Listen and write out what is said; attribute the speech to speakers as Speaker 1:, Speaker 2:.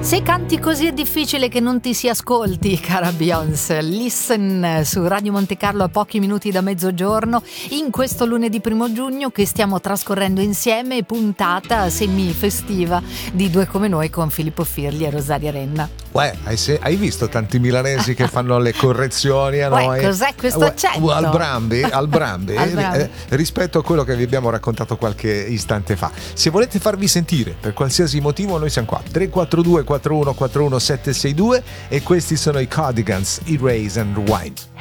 Speaker 1: Se canti così è difficile che non ti si ascolti, cara Beyoncé. Listen su Radio Monte Carlo a pochi minuti da mezzogiorno in questo lunedì 1 giugno che stiamo trascorrendo insieme, puntata semi-festiva di Due Come Noi con Filippo Firli e Rosaria Renna.
Speaker 2: Hai visto tanti milanesi che fanno le correzioni a noi?
Speaker 1: Cos'è questo accento?
Speaker 2: Al Brambi, rispetto a quello che vi abbiamo raccontato qualche istante fa. Se volete farvi sentire per qualsiasi motivo, noi siamo qua 342 4141 762 e questi sono i Cardigans, Erase and Rewind.